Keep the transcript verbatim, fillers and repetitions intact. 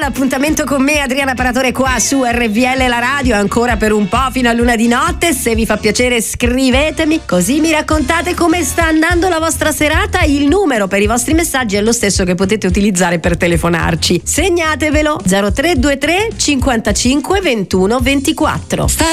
l'appuntamento con me, Adriana Paratore, qua su R V L la radio, ancora per un po' fino a luna di notte. Se vi fa piacere scrivetemi, così mi raccontate come sta andando la vostra serata. Il numero per i vostri messaggi è lo stesso che potete utilizzare per telefonarci. Segnatevelo: zero tre due tre cinquantacinque ventuno ventiquattro.